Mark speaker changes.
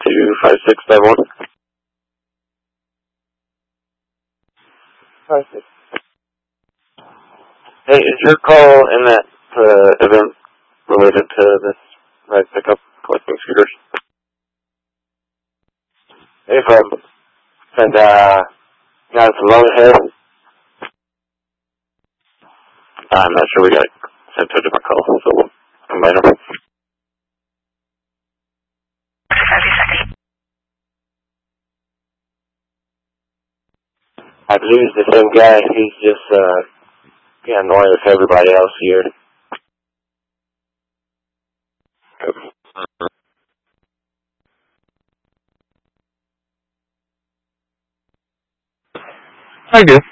Speaker 1: 25651. 56. Hey, is your call in that event related to this ride pickup collecting scooters? Hey, Fred. And, got some long hair. I'm not sure, we got sent to a different call, so we'll combine them. I believe it's the same guy. He's just, getting annoying with everybody else here.
Speaker 2: I do.